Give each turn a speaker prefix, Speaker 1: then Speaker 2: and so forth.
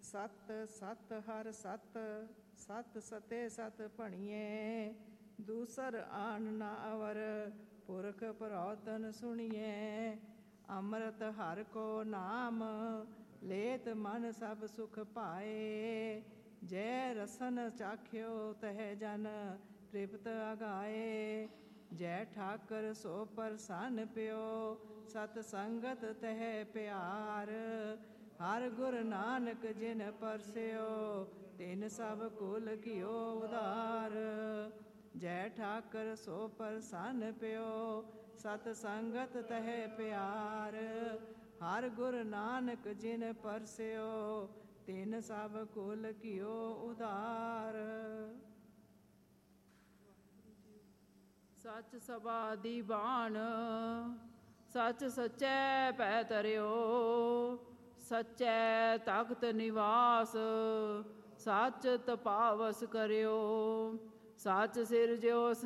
Speaker 1: ਸਤ ਸਤ ਹਰ ਸਤ, ਸਤ ਸਤੇ ਸਤ ਭਣੀਏ। ਦੂਸਰ ਆਨ ਨਾ ਅਵਰ, ਪੁਰਖ ਪਰੌਤਨ ਸੁਣੀਏ। ਅੰਮ੍ਰਿਤ ਹਰ ਕੋ ਨਾਮ, ਲੇਤ ਮਨ ਸਭ ਸੁਖ ਪਾਏ। ਜੈ ਰਸਨ ਚਾਖਿਓ ਤਹਿ ਜਨ, ਤ੍ਰਿਪਤ ਅਗਾਏ। ਜੈ ਠਾਕਰ ਸੋ ਪ੍ਰਸੰਨ ਪਿਓ, ਸਤ ਸੰਗਤ ਤਹਿ ਪਿਆਰ। ਹਰ ਗੁਰ ਨਾਨਕ ਜਿਨ ਪਰਸਿਓ, ਤਿਨ ਸਭ ਕੁਲ ਕੀਓ ਉਧਾਰ। ਜੈ ਠਾਕਰ ਸੋ ਪ੍ਰਸੰਨ ਪਿਓ, ਸਤ ਸੰਗਤ ਤਹਿ ਪਿਆਰ। ਹਰ ਗੁਰ ਨਾਨਕ ਜਿਨ ਪਰਸਿਓ, ਤਿਨ ਸਭ ਕੁਲ ਕੀਓ ਉਧਾਰ।
Speaker 2: ਸੱਚ ਸਭਾ ਦੀ ਬਾਣ, ਸੱਚ ਸੱਚੈ ਪੈ ਤਰਿਓ। ਸੱਚੈ ਤਖਤ ਨਿਵਾਸ, ਸੱਚ ਤਪਾਵਸ ਕਰਿਓ। ਸੱਚ ਸਿਰਜਿਓ